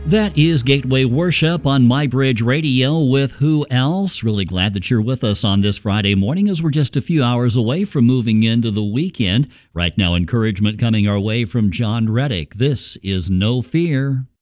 That is Gateway Worship on MyBridge Radio with Who Else? Really glad that you're with us on this Friday morning as we're just a few hours away from moving into the weekend. Right now, encouragement coming our way from John Reddick. This is No Fear.